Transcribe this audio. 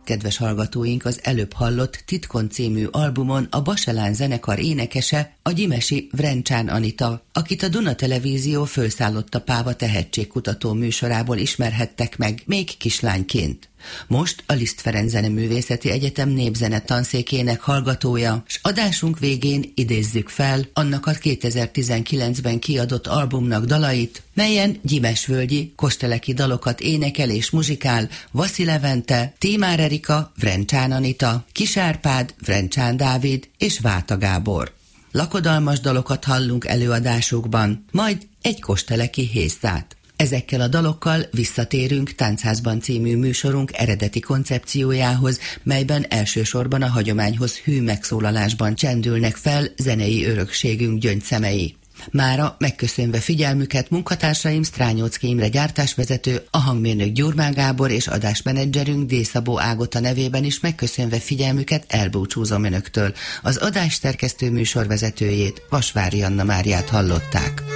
Kedves hallgatóink, az előbb hallott Titkon című albumon a Baselán zenekar énekese a gyimesi Vrencsán Anita, akit a Duna Televízió Fölszállott a Páva tehetségkutató műsorából ismerhettek meg még kislányként. Most a Liszt Ferenc Zeneművészeti Egyetem népzene tanszékének hallgatója, s adásunk végén idézzük fel annak a 2019-ben kiadott albumnak dalait, melyen gyimesvölgyi, kosteleki dalokat énekel és muzsikál Vaszi Levente, Tímár Erika, Vrencsán Anita, Kis Árpád, Vrencsán Dávid és Váta Gábor. Lakodalmas dalokat hallunk előadásukban, majd egy kosteleki hésztát. Ezekkel a dalokkal visszatérünk Táncházban című műsorunk eredeti koncepciójához, melyben elsősorban a hagyományhoz hű megszólalásban csendülnek fel zenei örökségünk gyöngyszemei. Mára megköszönve figyelmüket munkatársaim Strányóczky Imre gyártásvezető, a hangmérnök Gyurmán Gábor és adásmenedzserünk D. Szabó Ágota nevében is megköszönve figyelmüket elbúcsúzom önöktől. Az adás szerkesztő műsorvezetőjét, Vasvári Anna Máriát hallották.